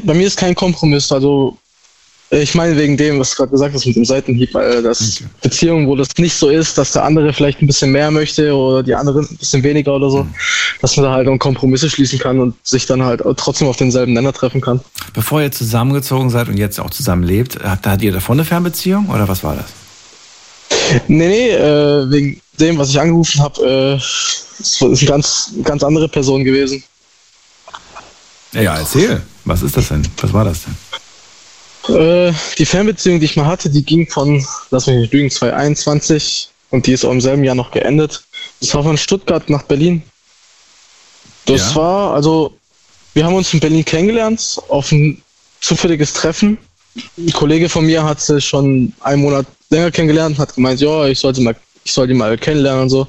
bei mir ist kein Kompromiss. Also ich meine wegen dem, was du gerade gesagt hast mit dem Seitenhieb, dass Beziehungen, wo das nicht so ist, dass der andere vielleicht ein bisschen mehr möchte oder die andere ein bisschen weniger oder so, dass man da halt auch Kompromisse schließen kann und sich dann halt trotzdem auf denselben Nenner treffen kann. Bevor ihr zusammengezogen seid und jetzt auch zusammen lebt, hattet ihr davor eine Fernbeziehung oder was war das? Nee, wegen dem, was ich angerufen habe, ist eine ganz andere Person gewesen. Ja, erzähl. Was ist das denn? Was war das denn? Die Fernbeziehung, die ich mal hatte, die ging von, lass mich nicht lügen, 2021 und die ist auch im selben Jahr noch geendet. Das war von Stuttgart nach Berlin. Das war, also, wir haben uns in Berlin kennengelernt, auf ein zufälliges Treffen. Ein Kollege von mir hat sie schon einen Monat länger kennengelernt, hat gemeint, ja, ich soll die mal kennenlernen und so.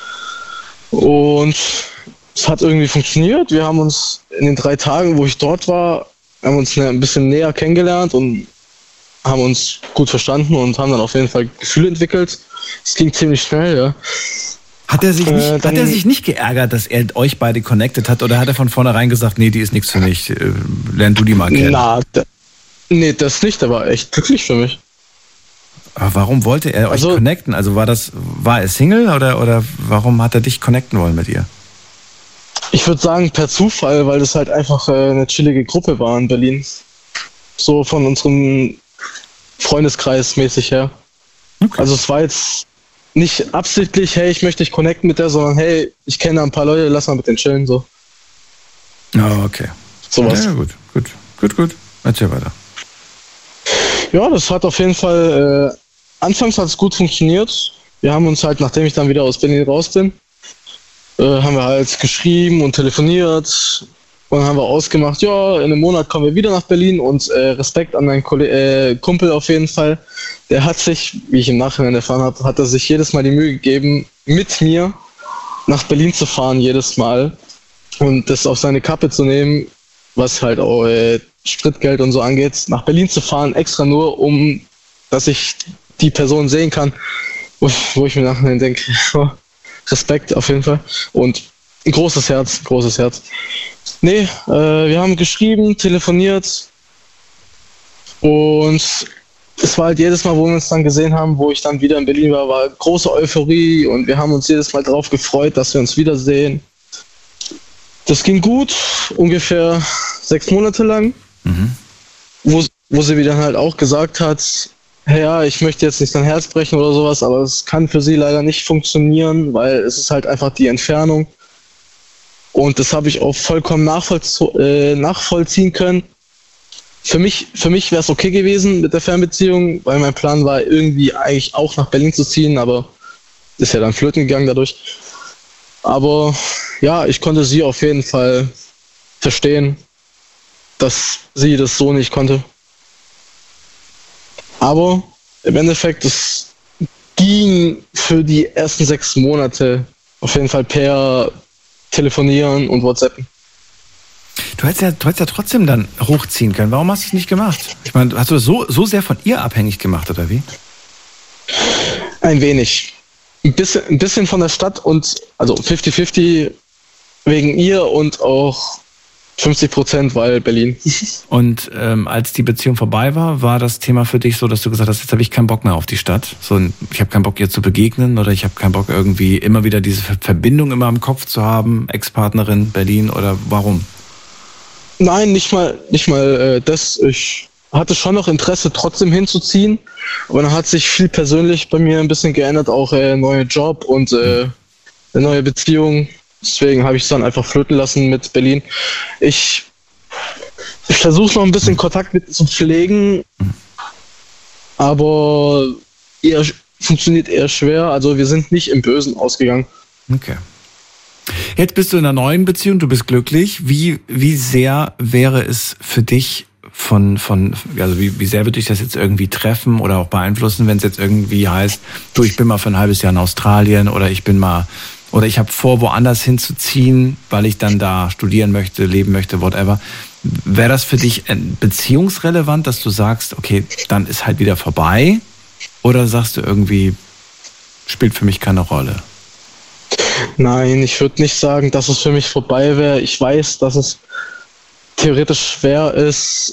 Und es hat irgendwie funktioniert. Wir haben uns in den 3 Tagen, wo ich dort war, haben uns ein bisschen näher kennengelernt und haben uns gut verstanden und haben dann auf jeden Fall Gefühle entwickelt. Es ging ziemlich schnell, ja. Hat er sich nicht geärgert, dass er euch beide connected hat, oder hat er von vornherein gesagt, nee, die ist nichts für mich, lern du die mal kennen? Nee, das nicht, der war echt glücklich für mich. Aber warum wollte er euch connecten? Also war er Single oder warum hat er dich connecten wollen mit ihr? Ich würde sagen per Zufall, weil das halt einfach eine chillige Gruppe war in Berlin. So von unserem Freundeskreis mäßig her. Okay. Also es war jetzt nicht absichtlich, hey, ich möchte dich connecten mit der, sondern hey, ich kenne ein paar Leute, lass mal mit denen chillen, so. Oh, okay. Sowas. Ja, gut. Erzähl weiter. Ja, das hat auf jeden Fall, anfangs hat es gut funktioniert. Wir haben uns halt, nachdem ich dann wieder aus Berlin raus bin, haben wir halt geschrieben und telefoniert und dann haben wir ausgemacht, ja, in einem Monat kommen wir wieder nach Berlin und Respekt an meinen Kumpel auf jeden Fall. Der hat sich, wie ich im Nachhinein erfahren habe, hat er sich jedes Mal die Mühe gegeben, mit mir nach Berlin zu fahren, jedes Mal und das auf seine Kappe zu nehmen, was halt auch Spritgeld und so angeht, nach Berlin zu fahren, extra nur, um, dass ich die Person sehen kann, wo ich mir nachher denke, Respekt auf jeden Fall. Und ein großes Herz. Nee, wir haben geschrieben, telefoniert und es war halt jedes Mal, wo wir uns dann gesehen haben, wo ich dann wieder in Berlin war große Euphorie und wir haben uns jedes Mal darauf gefreut, dass wir uns wiedersehen. Das ging gut, ungefähr 6 Monate lang, wo sie mir dann halt auch gesagt hat, ja, ich möchte jetzt nicht dein Herz brechen oder sowas, aber es kann für sie leider nicht funktionieren, weil es ist halt einfach die Entfernung. Und das habe ich auch vollkommen nachvollziehen können. Für mich wäre es okay gewesen mit der Fernbeziehung, weil mein Plan war irgendwie eigentlich auch nach Berlin zu ziehen, aber ist ja dann flöten gegangen dadurch. Aber ja, ich konnte sie auf jeden Fall verstehen, dass sie das so nicht konnte. Aber im Endeffekt, es ging für die ersten 6 Monate auf jeden Fall per Telefonieren und WhatsAppen. Du hättest ja trotzdem dann hochziehen können. Warum hast du es nicht gemacht? Ich meine, hast du das so sehr von ihr abhängig gemacht, oder wie? Ein wenig. Ein bisschen von der Stadt und also 50-50 wegen ihr und auch 50%, weil Berlin. Und als die Beziehung vorbei war das Thema für dich so, dass du gesagt hast, jetzt habe ich keinen Bock mehr auf die Stadt. So, ich habe keinen Bock, ihr zu begegnen oder ich habe keinen Bock, irgendwie immer wieder diese Verbindung immer im Kopf zu haben, Ex-Partnerin, Berlin, oder warum? Nein, nicht mal das. Ich hatte schon noch Interesse, trotzdem hinzuziehen. Aber dann hat sich viel persönlich bei mir ein bisschen geändert, auch neuer Job und eine neue Beziehung. Deswegen habe ich es dann einfach flöten lassen mit Berlin. Ich versuche noch ein bisschen Kontakt mit zu pflegen, aber funktioniert eher schwer. Also wir sind nicht im Bösen ausgegangen. Okay. Jetzt bist du in einer neuen Beziehung, du bist glücklich. Wie sehr wäre es für dich also wie sehr würde dich das jetzt irgendwie treffen oder auch beeinflussen, wenn es jetzt irgendwie heißt, du, ich bin mal für ein halbes Jahr in Australien oder ich habe vor, woanders hinzuziehen, weil ich dann da studieren möchte, leben möchte, whatever. Wäre das für dich beziehungsrelevant, dass du sagst, okay, dann ist halt wieder vorbei? Oder sagst du irgendwie, spielt für mich keine Rolle? Nein, ich würde nicht sagen, dass es für mich vorbei wäre. Ich weiß, dass es theoretisch wäre es